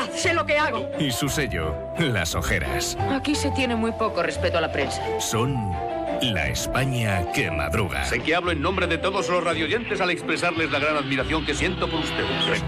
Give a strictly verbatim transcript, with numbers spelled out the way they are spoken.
verdad, sé lo que hago. Y su sello, las ojeras. Aquí se tiene muy poco respeto a la prensa. Son la España que madruga. Sé que hablo en nombre de todos los radioyentes al expresarles la gran admiración que siento por ustedes.